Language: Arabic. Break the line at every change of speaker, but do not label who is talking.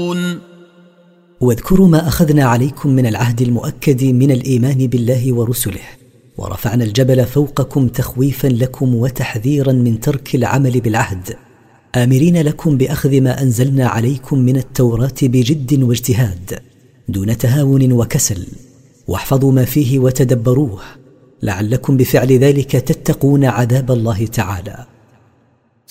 تتقون.
واذكروا ما أخذنا عليكم من العهد المؤكد من الإيمان بالله ورسله، ورفعنا الجبل فوقكم تخويفا لكم وتحذيرا من ترك العمل بالعهد، آمرين لكم بأخذ ما أنزلنا عليكم من التوراة بجد واجتهاد دون تهاون وكسل، واحفظوا ما فيه وتدبروه لعلكم بفعل ذلك تتقون عذاب الله تعالى.